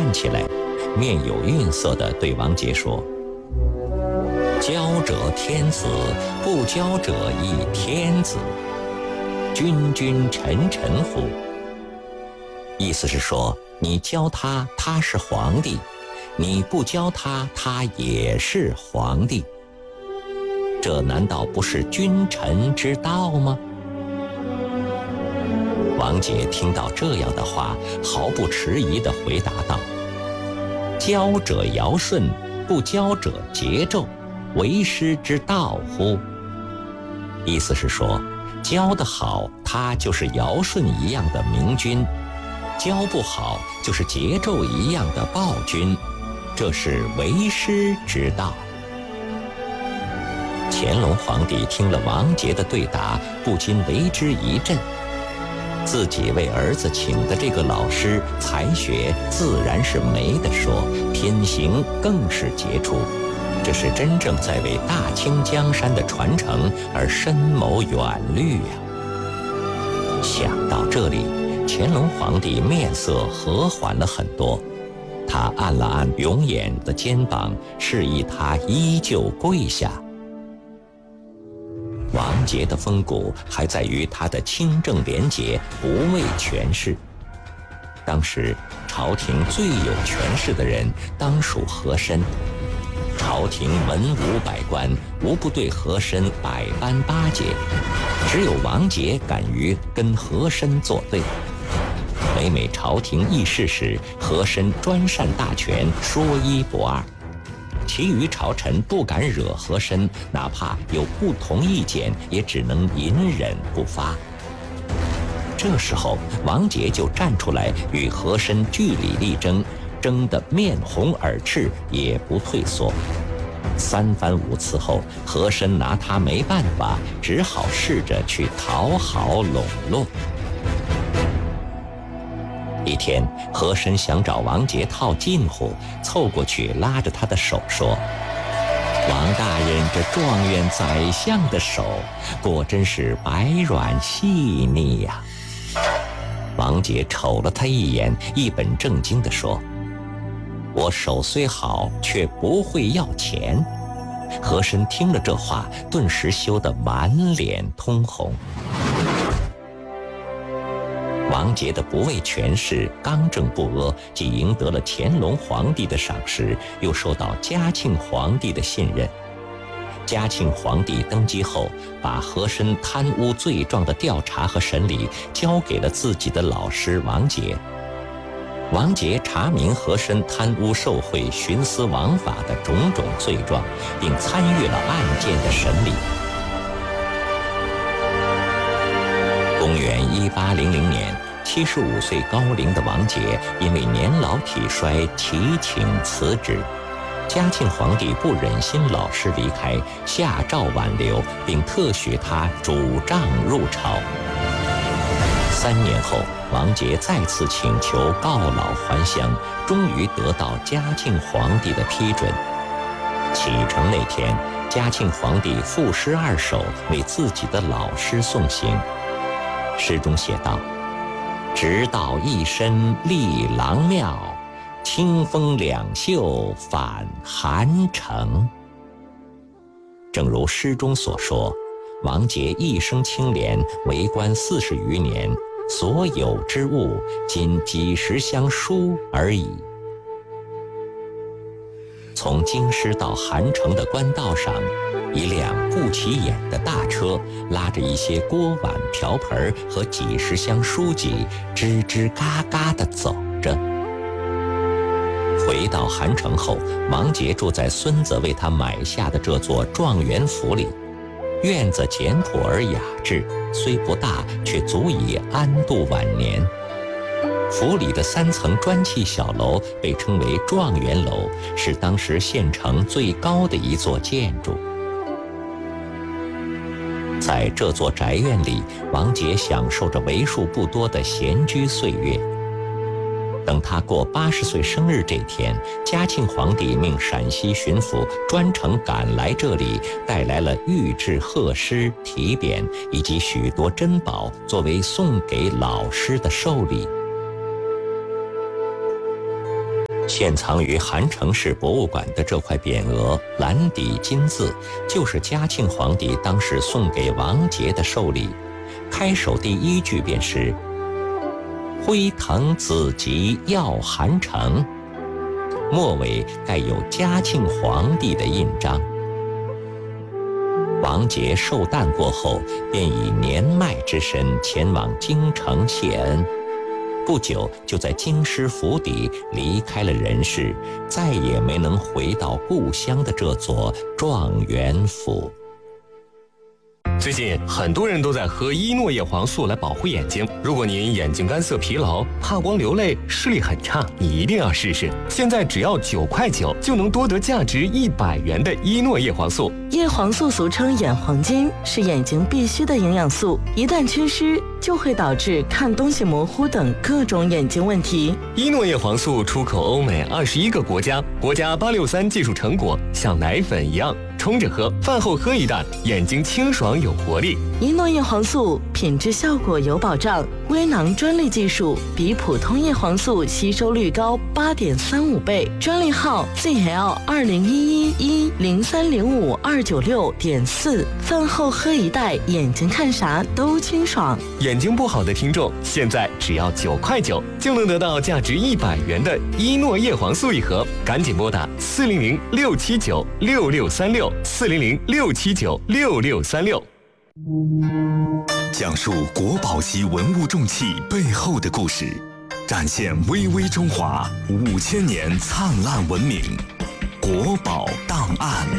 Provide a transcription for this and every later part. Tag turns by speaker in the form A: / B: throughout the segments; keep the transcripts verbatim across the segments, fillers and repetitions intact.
A: 站起来，面有愠色地对王杰说：教者天子，不教者亦天子，君君臣臣乎？意思是说，你教他，他是皇帝；你不教他，他也是皇帝。这难道不是君臣之道吗？王杰听到这样的话，毫不迟疑地回答道：教者尧舜，不教者桀纣，为师之道乎？意思是说，教得好，他就是尧舜一样的明君；教不好，就是桀纣一样的暴君。这是为师之道。乾隆皇帝听了王杰的对答，不禁为之一振。自己为儿子请的这个老师，才学自然是没得说，品行更是杰出。这是真正在为大清江山的传承而深谋远虑呀、啊！想到这里，乾隆皇帝面色和缓了很多，他按了按永琰的肩膀，示意他依旧跪下。王杰的风骨还在于他的清正廉洁，不畏权势。当时朝廷最有权势的人当属和珅，朝廷文武百官无不对和珅百般巴结，只有王杰敢于跟和珅作对。每每朝廷议事时，和珅专擅大权，说一不二。其余朝臣不敢惹和珅，哪怕有不同意见，也只能隐忍不发。这时候，王杰就站出来与和珅据理力争，争得面红耳赤，也不退缩。三番五次后，和珅拿他没办法，只好试着去讨好笼络。一天，和珅想找王杰套近乎，凑过去拉着他的手说：王大人这状元宰相的手，果真是白软细腻呀、啊。王杰瞅了他一眼，一本正经地说：我手虽好，却不会要钱。和珅听了这话，顿时羞得满脸通红。王杰的不畏权势、刚正不阿，既赢得了乾隆皇帝的赏识，又受到嘉庆皇帝的信任。嘉庆皇帝登基后，把和珅贪污罪状的调查和审理交给了自己的老师王杰。王杰查明和珅贪污受贿、徇私枉法的种种罪状，并参与了案件的审理。公元一八零零年，七十五岁高龄的王杰因为年老体衰，祈请辞职。嘉庆皇帝不忍心老师离开，下诏挽留，并特许他主杖入朝。三年后，王杰再次请求告老还乡，终于得到嘉庆皇帝的批准。启程那天，嘉庆皇帝赋诗二首为自己的老师送行。诗中写道：直到一身立郎庙，清风两袖返寒城。正如诗中所说，王杰一生清廉，为官四十余年，所有之物仅几十箱书而已。从京师到韩城的官道上，一辆不起眼的大车拉着一些锅碗瓢盆和几十箱书籍，吱吱嘎嘎地走着。回到韩城后，王杰住在孙子为他买下的这座状元府里。院子简朴而雅致，虽不大，却足以安度晚年。府里的三层砖砌小楼被称为状元楼，是当时县城最高的一座建筑。在这座宅院里，王杰享受着为数不多的闲居岁月。等他过八十岁生日这天，嘉庆皇帝命陕西巡抚专程赶来这里，带来了御制贺诗、题匾以及许多珍宝，作为送给老师的寿礼。 现藏于韩城市博物馆的这块匾额蓝底金字，就是嘉庆皇帝当时送给王杰的寿礼。开首第一句便是“辉腾子集耀韩城”，末尾盖有嘉庆皇帝的印章。王杰寿诞过后，便以年迈之身前往京城谢恩。不久就在京师府邸离开了人世，再也没能回到故乡的这座状元府。
B: 最近很多人都在喝伊诺叶黄素来保护眼睛。如果您眼睛干涩、疲劳、怕光、流泪、视力很差，你一定要试试。现在只要九块九，就能多得价值一百元的伊诺叶黄素。
C: 叶黄素俗称眼黄金，是眼睛必需的营养素，一旦缺失，就会导致看东西模糊等各种眼睛问题。
B: 伊诺叶黄素出口欧美二十一个国家，国家八六三技术成果，像奶粉一样冲着喝，饭后喝一袋，眼睛清爽有活力。
C: 伊诺叶黄素品质效果有保障，微囊专利技术，比普通叶黄素吸收率高八点三五倍，专利号 Z L 二零一一一零三零五二九六点四。饭后喝一袋，眼睛看啥都清爽。
B: 眼睛不好的听众，现在只要九块九就能得到价值一百元的伊诺叶黄素一盒，赶紧拨打四零零六七九六六三六四零零六七九六六三六。
D: 讲述国宝级文物重器背后的故事，展现巍巍中华五千年灿烂文明。国宝档案。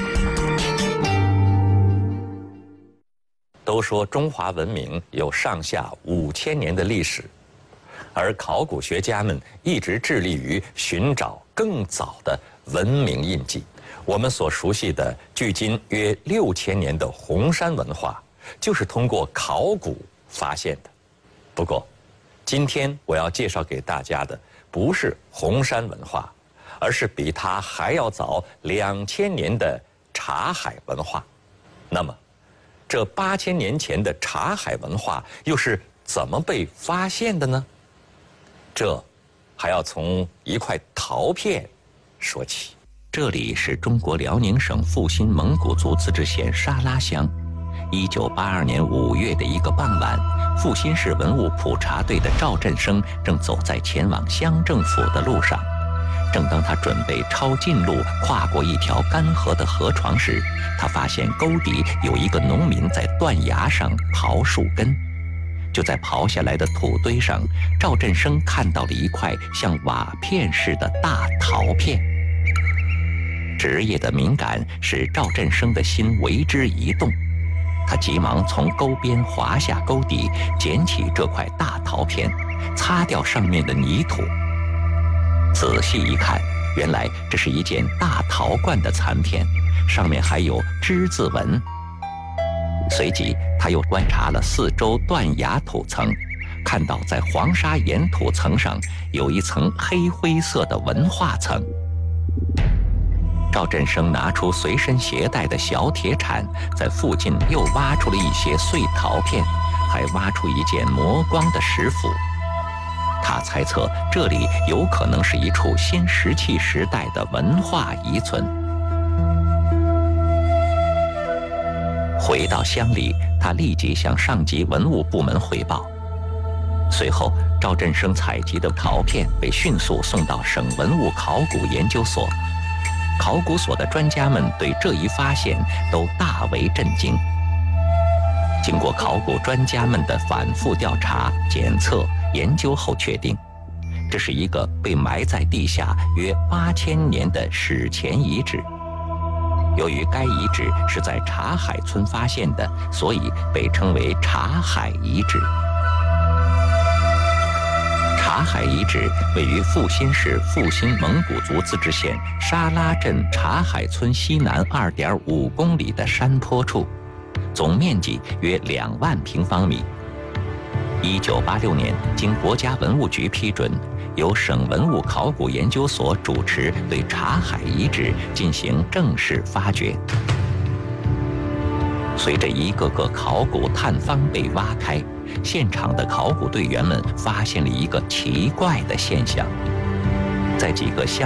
A: 都说中华文明有上下五千年的历史，而考古学家们一直致力于寻找更早的文明印记。我们所熟悉的距今约六千年的红山文化，就是通过考古发现的。不过，今天我要介绍给大家的不是红山文化，而是比它还要早两千年的茶海文化。那么，这八千年前的茶海文化又是怎么被发现的呢？这还要从一块陶片说起。这里是中国辽宁省阜新蒙古族自治县沙拉乡。一九八二年五月的一个傍晚，阜新市文物普查队的赵振生正走在前往乡政府的路上。正当他准备抄近路跨过一条干涸的河床时，他发现沟底有一个农民在断崖上刨树根。就在刨下来的土堆上，赵振生看到了一块像瓦片似的大陶片。职业的敏感使赵振生的心为之一动，他急忙从沟边滑下沟底，捡起这块大陶片，擦掉上面的泥土。仔细一看，原来这是一件大陶罐的残片，上面还有之字纹。随即他又观察了四周断崖土层，看到在黄沙岩土层上有一层黑灰色的文化层。赵振生拿出随身携带的小铁铲，在附近又挖出了一些碎陶片，还挖出一件磨光的石斧。他猜测这里有可能是一处新石器时代的文化遗存。回到乡里，他立即向上级文物部门汇报。随后，赵振生采集的陶片被迅速送到省文物考古研究所。考古所的专家们对这一发现都大为震惊。经过考古专家们的反复调查、检测、研究后确定，这是一个被埋在地下约八千年的史前遗址。由于该遗址是在茶海村发现的，所以被称为茶海遗址。茶海遗址位于阜新市阜新蒙古族自治县沙拉镇茶海村西南 二点五公里的山坡处，总面积约两万平方米。一九八六年，经国家文物局批准，由省文物考古研究所主持对茶海遗址进行正式发掘。随着一个个考古探方被挖开，现场的考古队员们发现了一个奇怪的现象，在几个相